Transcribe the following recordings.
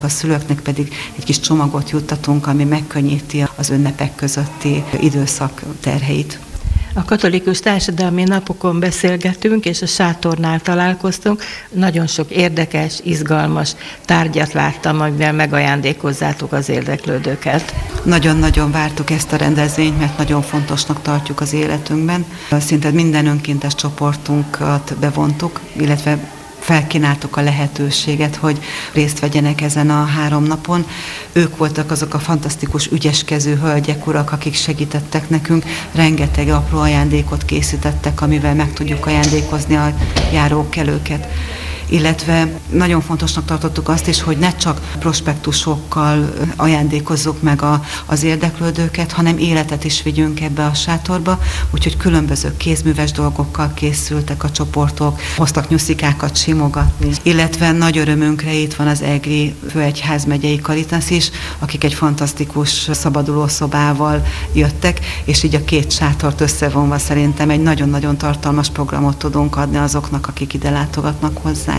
A szülőknek pedig egy kis csomagot juttatunk, ami megkönnyíti az ünnepek közötti időszak terheit. A katolikus társadalmi napokon beszélgetünk, és a sátornál találkoztunk. Nagyon sok érdekes, izgalmas tárgyat láttam, amivel megajándékozzátok az érdeklődőket. Nagyon-nagyon vártuk ezt a rendezvényt, mert nagyon fontosnak tartjuk az életünkben. Szinte minden önkéntes csoportunkat bevontuk, illetve felkínáltuk a lehetőséget, hogy részt vegyenek ezen a 3 napon. Ők voltak azok a fantasztikus ügyeskező hölgyek, urak, akik segítettek nekünk. Rengeteg apró ajándékot készítettek, amivel meg tudjuk ajándékozni a járókelőket. Illetve nagyon fontosnak tartottuk azt is, hogy ne csak prospektusokkal ajándékozzuk meg az érdeklődőket, hanem életet is vigyünk ebbe a sátorba, úgyhogy különböző kézműves dolgokkal készültek a csoportok, hoztak nyuszikákat simogatni, illetve nagy örömünkre itt van az Egri Főegyházmegyei Caritas is, akik egy fantasztikus szabadulószobával jöttek, és így a 2 sátort összevonva szerintem egy nagyon-nagyon tartalmas programot tudunk adni azoknak, akik ide látogatnak hozzánk.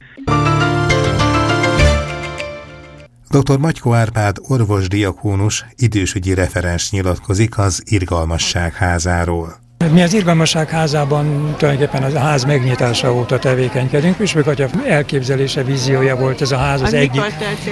Dr. Magyko Árpád orvos-diakónus idősügyi referens nyilatkozik az Irgalmasság házáról. Mi az Irgalmasság házában tulajdonképpen a ház megnyitása óta tevékenykedünk. Püspök atya elképzelése, víziója volt ez a ház az egyik.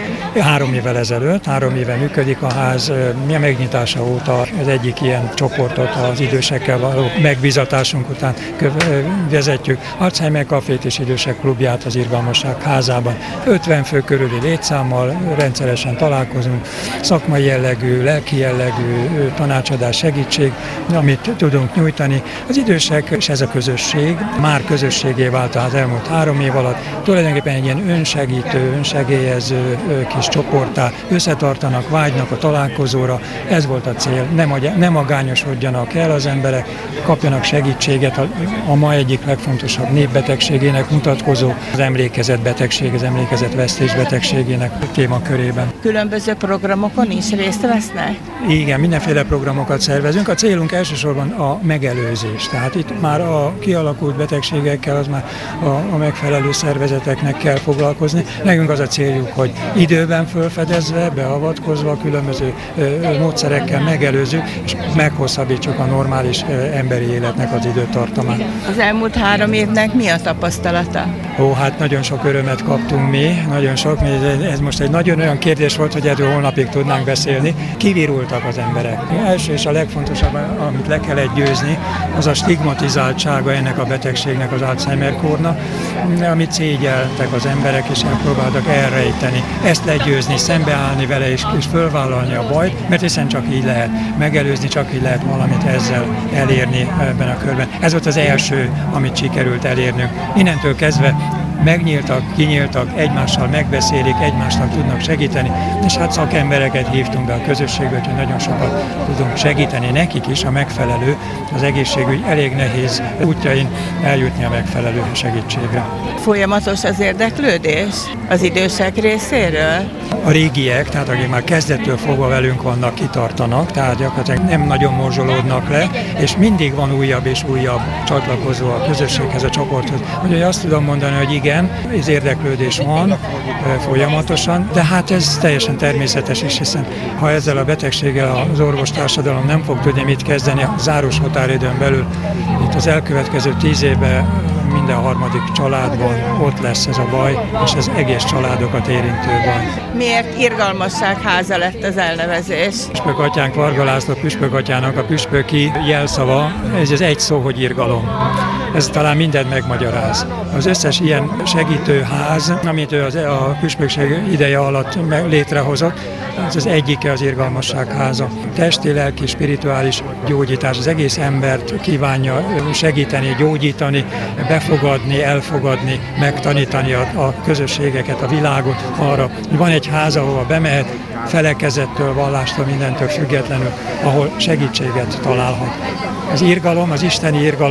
3 évvel ezelőtt, 3 éve működik a ház. Mi a megnyitása óta az egyik ilyen csoportot az idősekkel való megbízatásunk után vezetjük. Alzheimer Cafét és Idősek Klubját az Irgalmasság házában. 50 fő körüli létszámmal rendszeresen találkozunk. Szakmai jellegű, lelki jellegű tanácsadás, segítség, amit tudunk nyújtani. Az idősek és ez a közösség már közösségé vált az elmúlt 3 év alatt. Tulajdonképpen egy ilyen önsegítő, önsegélyező kis csoporttá összetartanak, vágynak a találkozóra. Ez volt a cél. Nem magányosodjanak el az emberek, kapjanak segítséget a ma egyik legfontosabb népbetegségének mutatkozó az emlékezetbetegség, az emlékezetvesztés betegségének témakörében. Különböző programokon is részt vesznek? Igen, mindenféle programokat szervezünk. A célunk elsősorban a megelőzés. Tehát itt már a kialakult betegségekkel az már a megfelelő szervezeteknek kell foglalkozni. Nekünk az a céljuk, hogy időben felfedezve, beavatkozva, különböző módszerekkel megelőzzük, és meghosszabbítsuk a normális emberi életnek az időtartamát. Az elmúlt 3 évnek mi a tapasztalata? Hát nagyon sok örömet kaptunk mi, nagyon sok. Ez most egy nagyon olyan kérdés volt, hogy erről holnapig tudnánk beszélni. Kivirultak az emberek. Első és a legfontosabb, amit le kellett győzni, az a stigmatizáltsága ennek a betegségnek, az Alzheimer-kórnak, amit szégyeltek az emberek, és elpróbáltak elrejteni. Ezt legyőzni, szembeállni vele, és fölvállalni a bajt, mert hiszen csak így lehet megelőzni, csak így lehet valamit ezzel elérni ebben a körben. Ez volt az első, amit sikerült elérnünk. Innentől kezdve megnyíltak, kinyíltak, egymással megbeszélik, egymásnak tudnak segíteni, és hát szakembereket hívtunk be a közösségbe, hogy nagyon sokat tudunk segíteni nekik is a megfelelő, az egészségügy elég nehéz útjain eljutni a megfelelő segítségre. Folyamatos az érdeklődés az idősek részéről? A régiek, tehát akik már kezdettől fogva velünk vannak, kitartanak, tehát gyakorlatilag nem nagyon morzsolódnak le, és mindig van újabb és újabb csatlakozó a közösséghez, a csoporthoz. Úgyhogy azt tudom mondani, hogy igen, az érdeklődés van folyamatosan, de hát ez teljesen természetes is, hiszen ha ezzel a betegséggel az orvostársadalom nem fog tudni mit kezdeni a záros határidőn belül, itt az elkövetkező 10 évben minden 3. családban ott lesz ez a baj, és ez egész családokat érintő baj. Miért Irgalmasság háza lett az elnevezés? Püspök atyánk, Varga László püspök atyának a püspöki jelszava, ez az egy szó, hogy irgalom. Ez talán mindent megmagyaráz. Az összes ilyen segítőház, amit ő a püspökség ideje alatt létrehozott, az egyike az Irgalmasság háza. Testi, lelki, spirituális gyógyítás. Az egész embert kívánja segíteni, gyógyítani, befogadni, elfogadni, megtanítani a közösségeket, a világot arra, hogy van egy ház, ahova bemehet, felekezettől, vallástól, mindentől függetlenül, ahol segítséget találhat. Az irgalom, az isteni irgalom,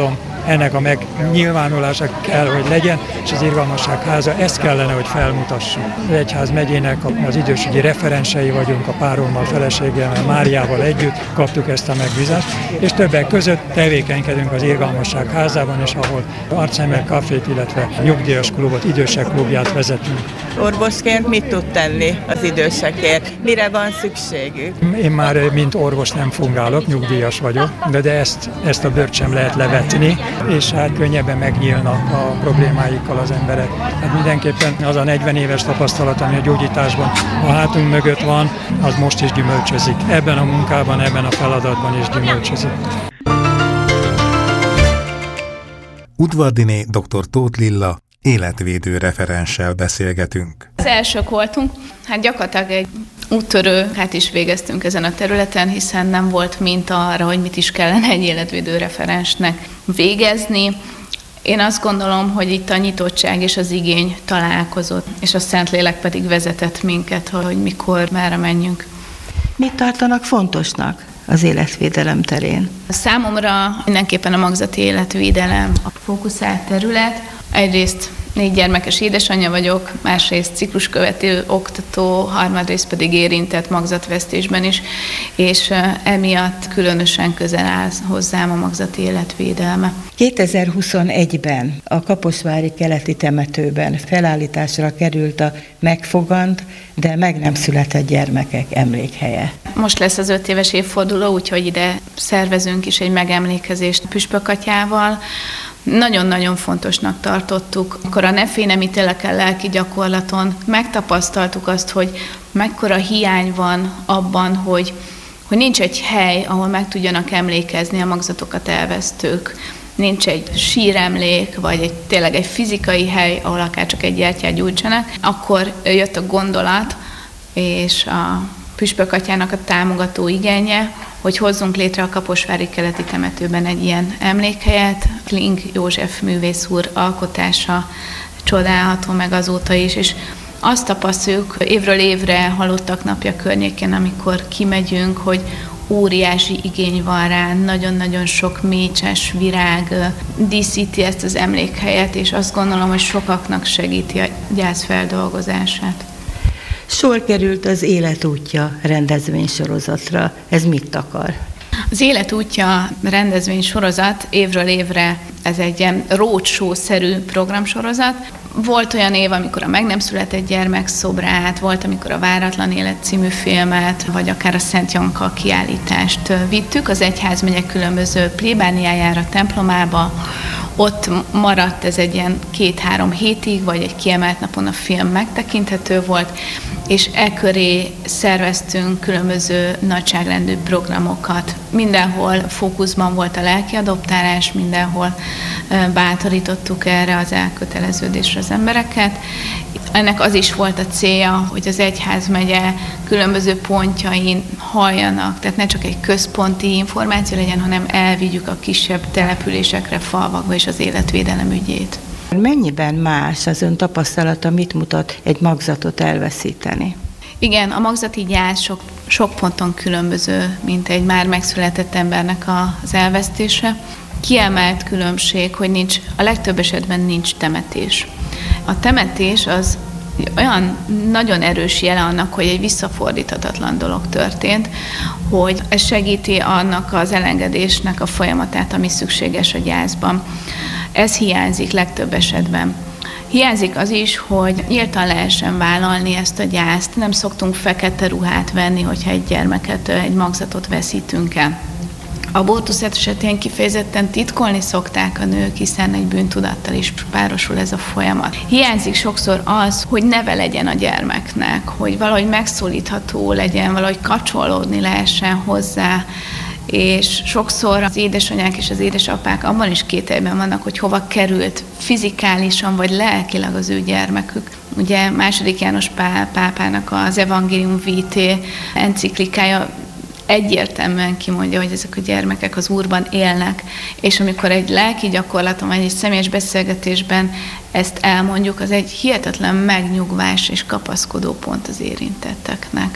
ennek a megnyilvánulása kell, hogy legyen, és az Irgalmasság Háza ezt kellene, hogy felmutassa. Az egyházmegyének az idősügyi referensei vagyunk, a párommal, feleségemmel, Máriával együtt kaptuk ezt a megbízást, és többek között tevékenykedünk az Irgalmasság Házában, és ahol Alzheimer kafét, illetve nyugdíjas klubot, idősek klubját vezetünk. Orvosként mit tud tenni az idősekért? Mire van szükségük? Én már mint orvos nem fungálok, nyugdíjas vagyok, de ezt a bőrt sem lehet levetni, és hát könnyebben megnyílnak a problémáikkal az emberek. Hát mindenképpen az a 40 éves tapasztalat, ami a gyógyításban a hátunk mögött van, az most is gyümölcsözik. Ebben a munkában, ebben a feladatban is gyümölcsözik. Udvardiné dr. Tóth Lilla életvédő referenssel beszélgetünk. Az elsők voltunk, hát gyakorlatilag egy úttörő is végeztünk ezen a területen, hiszen nem volt minta arra, hogy mit is kellene egy életvédő referensnek végezni. Én azt gondolom, hogy itt a nyitottság és az igény találkozott, és a Szentlélek pedig vezetett minket, hogy mikor, merre menjünk. Mit tartanak fontosnak az életvédelem terén? Számomra mindenképpen a magzati életvédelem a fókuszált terület. Egyrészt 4 gyermekes édesanyja vagyok, másrészt cikluskövető oktató, harmadrészt pedig érintett magzatvesztésben is, és emiatt különösen közel áll hozzám a magzati életvédelme. 2021-ben a Kaposvári keleti temetőben felállításra került a megfogant, de meg nem született gyermekek emlékhelye. Most lesz az 5 éves évforduló, úgyhogy ide szervezünk is egy megemlékezést Püspökatyával. Nagyon-nagyon fontosnak tartottuk. Akkor a Ne félj, nem ítélek el lelki gyakorlaton megtapasztaltuk azt, hogy mekkora hiány van abban, hogy nincs egy hely, ahol meg tudjanak emlékezni a magzatokat elvesztők. Nincs egy síremlék, vagy tényleg egy fizikai hely, ahol akár csak egy gyertyát gyújtsanak. Akkor jött a gondolat, és a Püspökatyának a támogató igénye, hogy hozzunk létre a Kaposvári keleti temetőben egy ilyen emlékhelyet. Kling József művész úr alkotása csodálható meg azóta is, és azt tapasztaljuk évről évre Halottak napja környékén, amikor kimegyünk, hogy óriási igény van rá, nagyon-nagyon sok mécses virág díszíti ezt az emlékhelyet, és azt gondolom, hogy sokaknak segíti a gyász feldolgozását. Sor került az Életútja rendezvénysorozatra. Ez mit akar? Az Életútja rendezvénysorozat évről évre, ez egy ilyen roadshow-szerű programsorozat. Volt olyan év, amikor a Meg nem született gyermek szobrát, volt, amikor a Váratlan élet című filmet, vagy akár a Szent Janka kiállítást vittük az egyházmegyek különböző plébániájára, templomába. Ott maradt ez egy ilyen 2-3 hétig, vagy egy kiemelt napon a film megtekinthető volt, és e köré szerveztünk különböző nagyságrendű programokat. Mindenhol fókuszban volt a lelkiadoptálás, mindenhol bátorítottuk erre az elköteleződésre az embereket. Ennek az is volt a célja, hogy az egyházmegye különböző pontjain halljanak, tehát ne csak egy központi információ legyen, hanem elvigyük a kisebb településekre, falvakba és az életvédelem ügyét. Mennyiben más az ön tapasztalata, mit mutat egy magzatot elveszíteni? Igen, a magzati gyász sok ponton különböző, mint egy már megszületett embernek az elvesztése. Kiemelt különbség, hogy a legtöbb esetben nincs temetés. A temetés az olyan nagyon erős jele annak, hogy egy visszafordíthatatlan dolog történt, hogy ez segíti annak az elengedésnek a folyamatát, ami szükséges a gyászban. Ez hiányzik legtöbb esetben. Hiányzik az is, hogy nyíltan lehessen vállalni ezt a gyászt. Nem szoktunk fekete ruhát venni, hogyha egy gyermeket, egy magzatot veszítünk el. Abortusz esetén kifejezetten titkolni szokták a nők, hiszen egy bűntudattal is párosul ez a folyamat. Hiányzik sokszor az, hogy neve legyen a gyermeknek, hogy valahogy megszólítható legyen, valahogy kapcsolódni lehessen hozzá, és sokszor az édesanyák és az édesapák abban is kételyben vannak, hogy hova került fizikálisan vagy lelkileg az ő gyermekük. Ugye II. János Pál pápának az Evangelium Vitae enciklikája egyértelműen kimondja, hogy ezek a gyermekek az Úrban élnek, és amikor egy lelki gyakorlaton, vagy egy személyes beszélgetésben ezt elmondjuk, az egy hihetetlen megnyugvás és kapaszkodó pont az érintetteknek.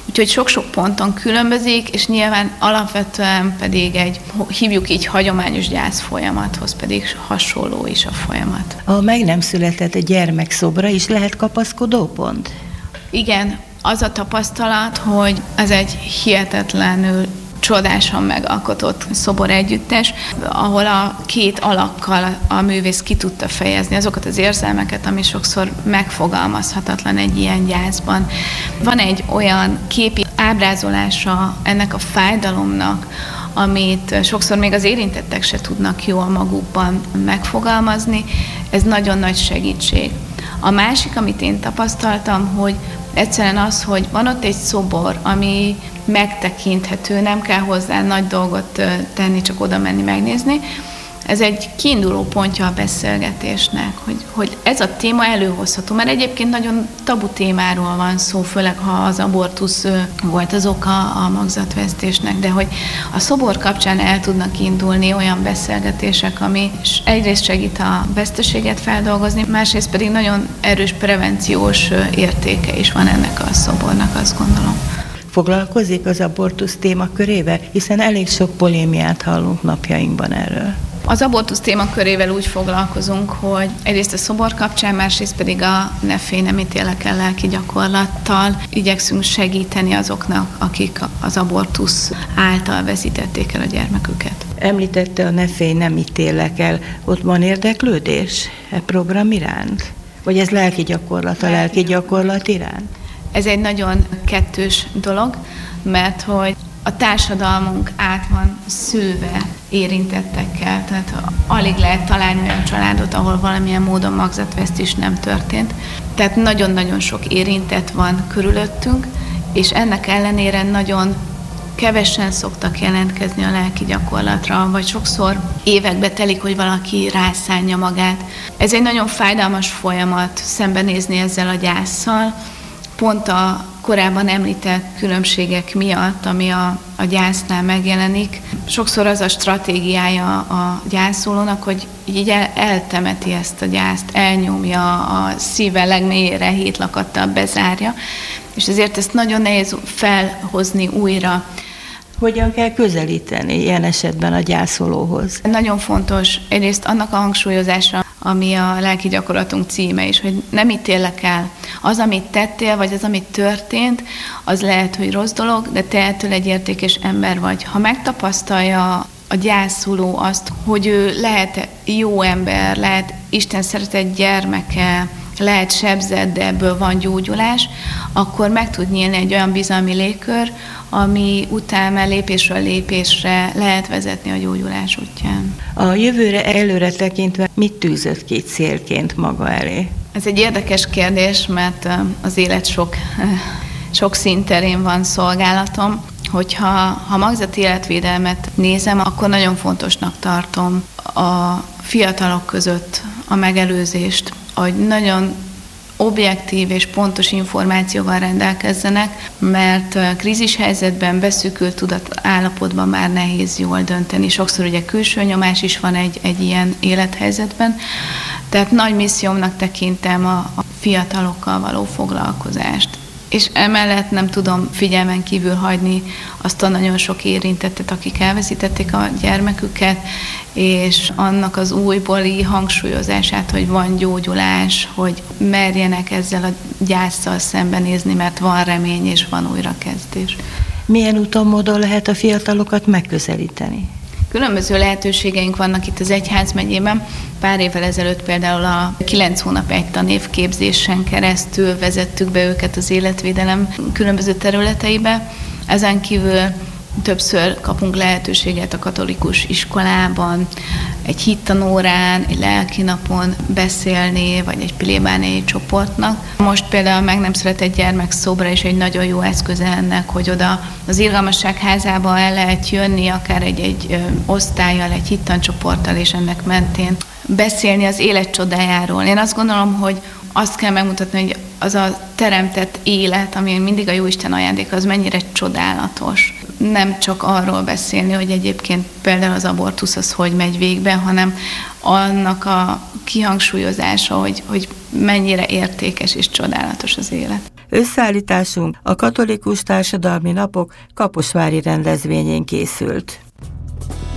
Úgyhogy sok-sok ponton különbözik, és nyilván alapvetően pedig hívjuk így hagyományos gyász folyamathoz pedig hasonló is a folyamat. A meg nem született gyermekszobra is lehet kapaszkodópont? Igen, az a tapasztalat, hogy ez egy hihetetlenül csodásan megalkotott szobor együttes, ahol a két alakkal a művész ki tudta fejezni azokat az érzelmeket, ami sokszor megfogalmazhatatlan egy ilyen gyászban. Van egy olyan képi ábrázolása ennek a fájdalomnak, amit sokszor még az érintettek se tudnak jól magukban megfogalmazni, ez nagyon nagy segítség. A másik, amit én tapasztaltam, hogy egyszerűen az, hogy van ott egy szobor, ami megtekinthető, nem kell hozzá nagy dolgot tenni, csak oda menni, megnézni. Ez egy kiinduló pontja a beszélgetésnek, hogy ez a téma előhozható, mert egyébként nagyon tabu témáról van szó, főleg ha az abortusz volt az oka a magzatvesztésnek, de hogy a szobor kapcsán el tudnak indulni olyan beszélgetések, ami egyrészt segít a veszteséget feldolgozni, másrészt pedig nagyon erős prevenciós értéke is van ennek a szobornak, azt gondolom. Foglalkozik az abortusz témakörével, hiszen elég sok polémiát hallunk napjainkban erről. Az abortusz témakörével úgy foglalkozunk, hogy egyrészt a szobor kapcsán, másrészt pedig a ne félj, nem ítélek el lelki gyakorlattal igyekszünk segíteni azoknak, akik az abortusz által veszítették el a gyermeküket. Említette a ne félj, nem ítélek el. Ott van érdeklődés e program iránt? Vagy ez lelki gyakorlat a lelki gyakorlat iránt? Ez egy nagyon kettős dolog, mert hogy a társadalmunk át van szőve érintettekkel, tehát alig lehet találni olyan családot, ahol valamilyen módon magzatvesztés nem történt. Tehát nagyon-nagyon sok érintett van körülöttünk, és ennek ellenére nagyon kevesen szoktak jelentkezni a lelki gyakorlatra, vagy sokszor évekbe telik, hogy valaki rászánja magát. Ez egy nagyon fájdalmas folyamat szembenézni ezzel a gyásszal, pont a korábban említett különbségek miatt, ami a gyásznál megjelenik. Sokszor az a stratégiája a gyászolónak, hogy így eltemeti ezt a gyászt, elnyomja, a szíve legmélyére hétlakattal bezárja, és ezért ezt nagyon nehéz felhozni újra. Hogyan kell közelíteni ilyen esetben a gyászolóhoz? Nagyon fontos egyrészt annak a hangsúlyozása, ami a lelki gyakorlatunk címe is, hogy nem ítélek el. Az, amit tettél, vagy az, amit történt, az lehet, hogy rossz dolog, de te ettől egy értékes ember vagy. Ha megtapasztalja a gyászoló azt, hogy ő lehet jó ember, lehet Isten szeretett gyermeke, lehet sebzett, de ebből van gyógyulás, akkor meg tud nyílni egy olyan bizalmi légkör, ami utána lépésről lépésre lehet vezetni a gyógyulás útján. A jövőre előre tekintve mit tűzött ki célként maga elé? Ez egy érdekes kérdés, mert az élet sok színterén van szolgálatom. Hogyha magzati életvédelmet nézem, akkor nagyon fontosnak tartom a fiatalok között a megelőzést, hogy nagyon objektív és pontos információval rendelkezzenek, mert krízishelyzetben, beszűkült tudatállapotban már nehéz jól dönteni. Sokszor ugye külső nyomás is van egy ilyen élethelyzetben, tehát nagy missziómnak tekintem a fiatalokkal való foglalkozást. És emellett nem tudom figyelmen kívül hagyni azt a nagyon sok érintettet, akik elveszítették a gyermeküket, és annak az újbóli hangsúlyozását, hogy van gyógyulás, hogy merjenek ezzel a gyásszal szembenézni, mert van remény és van újrakezdés. Milyen úton, módon lehet a fiatalokat megközelíteni? Különböző lehetőségeink vannak itt az Egyházmegyében. Pár évvel ezelőtt például a 9 hónap egy tanévképzésen keresztül vezettük be őket az életvédelem különböző területeibe. Ezen kívül többször kapunk lehetőséget a katolikus iskolában, egy hittanórán, egy lelkinapon beszélni, vagy egy plébániai csoportnak. Most például meg nem született gyermekszobra is egy nagyon jó eszköze ennek, hogy oda az Irgalmasság házába el lehet jönni, akár egy osztállyal, egy hittancsoporttal, és ennek mentén beszélni az élet csodájáról. Én azt gondolom, hogy azt kell megmutatni, hogy az a teremtett élet, ami mindig a Jóisten ajándéka, az mennyire csodálatos. Nem csak arról beszélni, hogy egyébként például az abortusz az hogy megy végbe, hanem annak a kihangsúlyozása, hogy mennyire értékes és csodálatos az élet. Összeállításunk a Katolikus Társadalmi Napok kaposvári rendezvényén készült.